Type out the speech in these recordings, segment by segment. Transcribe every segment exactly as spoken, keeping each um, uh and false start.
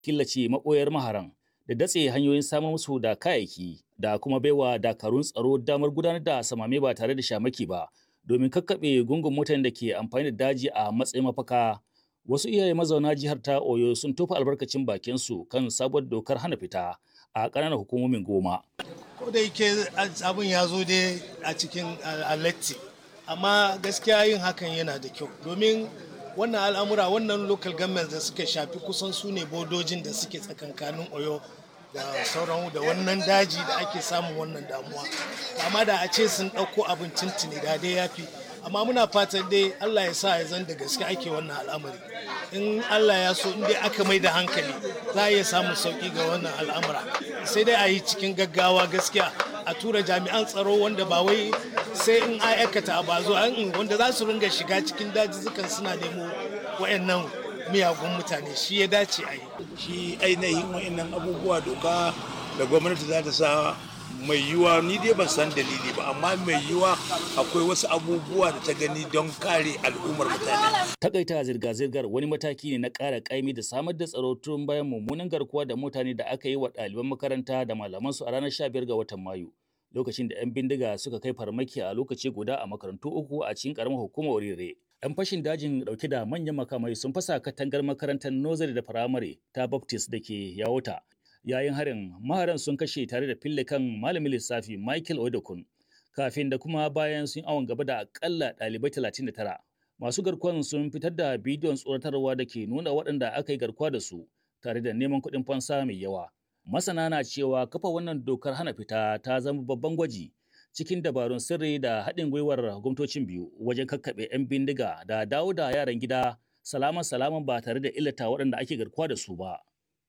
killace maɓoyar maharan da datse hanyoyin samar musu da kayayyaki da kuma baiwa dakarun tsaro damar gudanar da samame ba tare da shamaki ba domin kakkaɓe gungun mutanen da ke amfani da daji a matsayin mafaka. Wasu iyaye mazauna jihar ta Oyo sun tofa albarkacin bakinsu kan sabuwar dokar hana fita a ƙananan hukumomin goma. Ko da yake abin ya zo dai a cikin alatti, amma gaskiya yin hakan yana da kyau domin wannan al'amura wannan local government da suka shafi kusan su ne bodojin da suke tsakankanin Oyo da sauran da wannan daji da ake samun wannan damuwa. Amma da a ce sun ɗauko abin tuntuni da dai ya fi. Amma muna fatan dai Allah ya sa ya zan da gaske ake wannan al'amari. In Allah ya so in dai aka mai da hankali za a iya samun sauki ga wannan al'amura. Sai dai a yi cikin gaggawa gaskiya a tura jami'an tsaro wanda ba wai sai in aikata ba zo wanda za su ringa shiga cikin dajizukan suna nemo wayannan miyagun mutane shi ya dace a yi. Shi ainihin wayannan abubuwa doka da gwamnati za ta sa mai yiwa ni dai ban san dalili ba amma mai yiwa akwai wasu abubuwa da ta gani don kare al'ummar mutane. Takaita zirga-zirgar wani mataki ne na ƙara ƙaimi da samar da tsaro tun bayan mummunan garkuwa da mutane da aka yi wa ɗaliban makaranta da malamansu a ranar sha biyar ga watan Mayu. Lokacin da 'yan bindiga suka kai farmaki a lokaci guda a makarantu uku a cikin ƙaramar hukumar Orire. 'Yan fashin dajin ɗauke da manyan makamai sun fasa katangar makarantar nursery da firamare ta Baptist da ke Yawota. Yayin harin maharan sun kashe tare da fille kan malamin lissafi Michael Odokun kafin da kuma bayan sun awon gaba da akalla ɗalibai talatin da tara. Masu garkuwan sun fitar da bidiyon tsoratarwa da ke nuna waɗanda aka yi garkuwa da su tare da neman kuɗin fansa mai yawa. Masana na cewa kafa wannan dokar hana fita ta zama babban gwaji cikin dabarun sirri da haɗin gwiwar gwamnatocin biyu wajen kakkaɓe 'yan bindiga da dawo da yaran gida salaman salaman ba tare da illata waɗanda ake garkuwa da su ba.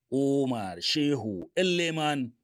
Umar Shehu Elleman,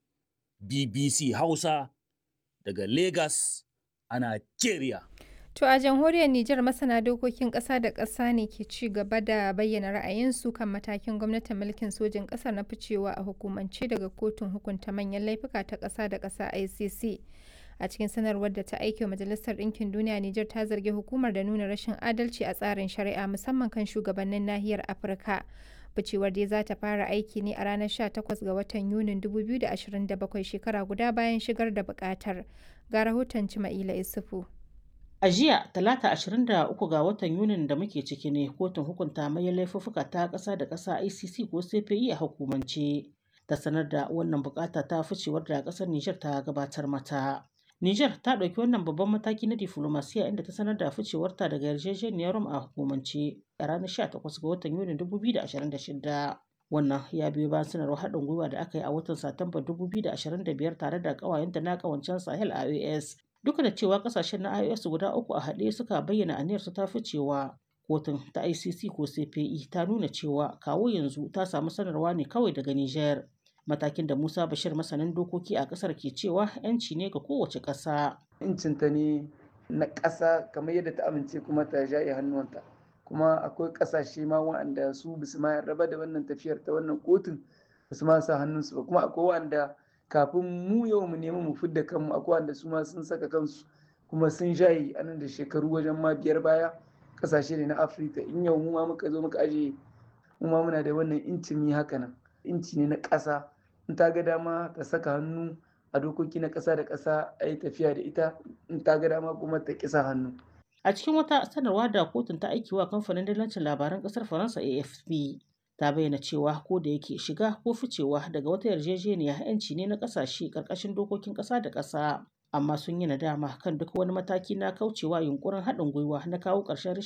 B B C Hausa daga Lagos a Najeriya. To a jamhuriyar Nijar masana dokokin ƙasa da ƙasa ne ke ci gaba da bayyana ra'ayinsu kan matakin gwamnatin mulkin sojin ƙasar na ficewa a hukumance daga kotun hukunta manyan laifuka ta ƙasa da ƙasa I C C. A cikin sanarwar da ta aike wa Majalisar Ɗinkin Duniya, Nijar ta zargi hukumar da nuna rashin adalci a tsarin shari'a musamman kan shugabannin nahiyar Afirka. Ficewar dai za ta fara aiki ne a ranar sha takwas ga watan Yunin dubu biyu da ashirin da bakwai shekara guda bayan shigar da buƙatar. Ga rahoton Cima'ila Isufu. A jiya talata ashirin da uku ga watan Yunin da muke ciki ne kotun hukunta manyan laifuffuka ta ƙasa da ƙasa I C C ko C P I a hukumance ta sanar da wannan bukata ta ficewar da ƙasar Nijar ta gabatar mata. Nijar ta ɗauki wannan babban mataki na diflomasiya inda ta sanar da ficewarta daga yarjejeniyar Rome a hukumance a ranar sha takwas ga watan Yunin dubu biyu da ashirin da shida. Wannan ya biyo bayan sanarwar haɗin gwiwa da aka yi a watan Satumba dubu biyu da ashirin da biyar tare da ƙawayenta na ƙawancen Sahel I O S. Duka da cewa ƙasashen na I O S guda uku a haɗe suka bayyana aniyarsu ta ficewa, kotun ta I C C ko C P I ta nuna cewa kawo yanzu ta samu sanarwa ne kawai daga Nijar. Matakin da Musa Bashir masanin dokoki a ƙasar ke cewa 'yanci ne ga kowace ƙasa. Incinta ne na ƙasa kamar yadda ta amince kuma ta jaye hannuwanta. Kuma akwai ƙasashe ma waɗanda su bisu ma raba da wannan tafiyar ta wannan kotun basu ma sa hannunsu ba, kuma akwai waɗanda kafin mu yau mu nemi mu fidda kanmu akwai wanda su ma sun saka kansu kuma sun jaye a nan da shekaru wajen ma biyar baya. Ƙasashe ne na Afirka, in yau mu ma muka zo muka aje mu ma muna da wannan incin haka nan, inci ne na ƙasa. In ta ga dama ta saka hannu a dokoki na ƙasa da ƙasa a yi tafiya da ita, in ta ga dama kuma ta kisa hannu. A cikin wata sanarwa da kotun ta aiki wa kamfanin dillancin labaran ƙasar Faransa A F P ta bayyana cewa ko da yake shiga ko ficewa daga wata yarjejeniya 'yanci ne na ƙasashe ƙarƙashin dokokin ƙasa da ƙasa, amma sun yi nadama kan duk wani mataki na kaucewa yunkurin haɗin gwiwa na kawo ƙarshen rashin